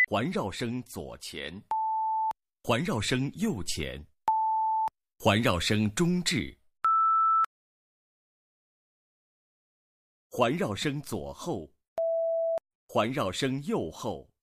环绕声左前，环绕声右前，环绕声中置，环绕声左后，环绕声右后。